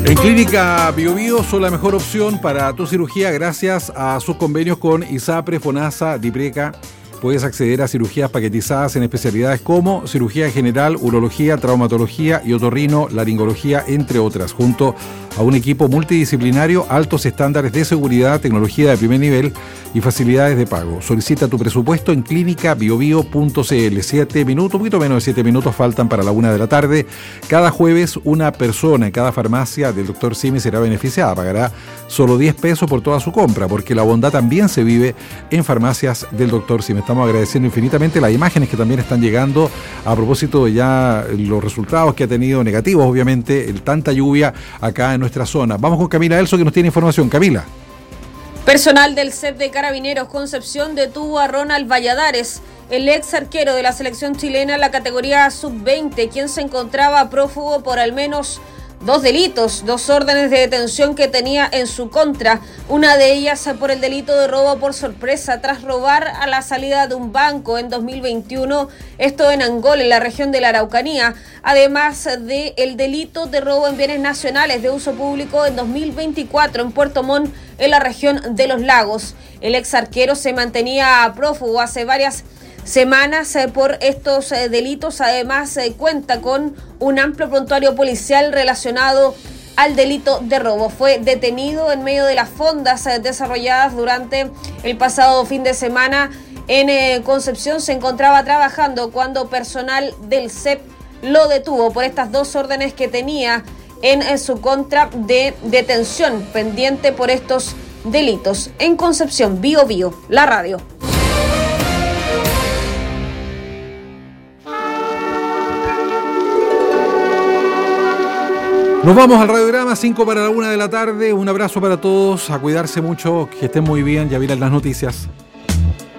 En Clínica Bio Bio son la mejor opción para tu cirugía gracias a sus convenios con ISAPRE, FONASA, DIPRECA. Puedes acceder a cirugías paquetizadas en especialidades como cirugía general, urología, traumatología y otorrino, laringología, entre otras, junto a un equipo multidisciplinario, altos estándares de seguridad, tecnología de primer nivel y facilidades de pago. Solicita tu presupuesto en clínicabiobio.cl. 7 minutos, un poquito menos de 7 minutos faltan para la 1 de la tarde. Cada jueves una persona en cada farmacia del Dr. Simi será beneficiada. Pagará solo 10 pesos por toda su compra, porque la bondad también se vive en farmacias del Dr. Simi. Estamos agradeciendo infinitamente las imágenes que también están llegando a propósito de ya los resultados que ha tenido negativos, obviamente, tanta lluvia acá en nuestra zona. Vamos con Camila Elso, que nos tiene información. Camila. Personal del CEP de Carabineros Concepción detuvo a Ronald Valladares, el ex arquero de la selección chilena en la categoría sub-20, quien se encontraba prófugo por al menos 2 delitos, 2 órdenes de detención que tenía en su contra, una de ellas por el delito de robo por sorpresa tras robar a la salida de un banco en 2021, esto en Angol, en la región de la Araucanía, además de el delito de robo en bienes nacionales de uso público en 2024 en Puerto Montt, en la región de Los Lagos. El ex arquero se mantenía prófugo hace varias semanas por estos delitos. Además cuenta con un amplio prontuario policial relacionado al delito de robo. Fue detenido en medio de las fondas desarrolladas durante el pasado fin de semana en Concepción. Se encontraba trabajando cuando personal del CEP lo detuvo por estas 2 órdenes que tenía en su contra de detención pendiente por estos delitos. En Concepción, Bio Bio, la radio. Nos vamos al radiograma, 5 para la 1 de la tarde. Un abrazo para todos, a cuidarse mucho, que estén muy bien, ya vienen las noticias.